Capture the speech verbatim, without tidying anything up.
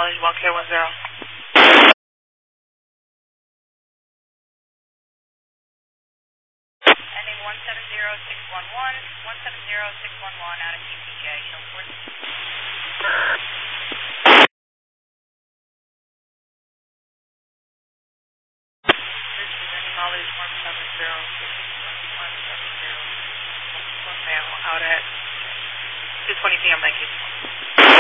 mileage one K one zero. Ending one seven zero six one one, one seven zero six one one out of T P J, Hillport. This is any mileage one seven zero six one seven zero, one male out at two twenty p m, thank you.